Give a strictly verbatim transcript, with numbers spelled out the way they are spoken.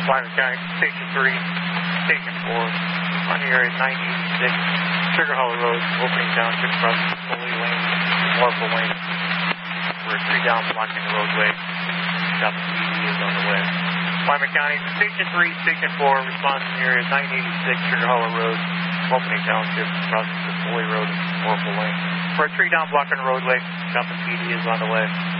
Wyman County, Station three, Station four, on the area nine eighty-six, Sugar Hollow Road, Opening Township, crossing Foley Lane, Marple Lane. We're a tree down blocking the roadway. Stop P D is on the way. Wyman County, Station three, Station four, response in the area nine eighty-six, Sugar Hollow Road, Opening Township, crossing Foley Road, Marple Lane. We're a tree down blocking the roadway. Stop P D is on the way.